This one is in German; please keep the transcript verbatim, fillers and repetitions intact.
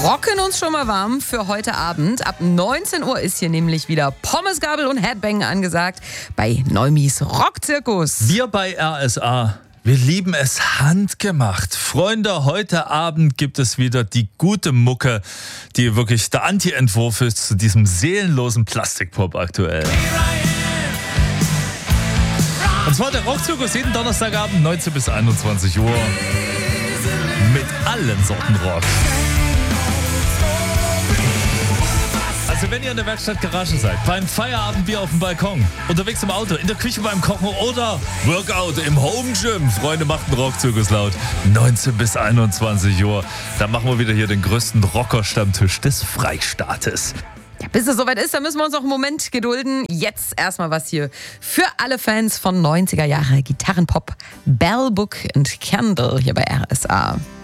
rocken uns schon mal warm für heute Abend. Ab neunzehn Uhr ist hier nämlich wieder Pommesgabel und Headbang angesagt bei Neumis Rockzirkus. Wir bei R S A, wir lieben es handgemacht. Freunde, heute Abend gibt es wieder die gute Mucke, die wirklich der Anti-Entwurf ist zu diesem seelenlosen Plastikpop aktuell. Und zwar der Rockzirkus jeden Donnerstagabend neunzehn bis einundzwanzig Uhr mit allen Sorten Rock. Also wenn ihr in der Werkstatt Garage seid, beim Feierabendbier auf dem Balkon, unterwegs im Auto, in der Küche beim Kochen oder Workout im Home Gym, Freunde, macht einen Rockzirkus laut. neunzehn bis einundzwanzig Uhr. Da machen wir wieder hier den größten Rocker-Stammtisch des Freistaates. Ja, bis es soweit ist, da müssen wir uns noch einen Moment gedulden. Jetzt erstmal was hier für alle Fans von neunziger Jahre Gitarrenpop. Bell, Book and Candle hier bei R S A.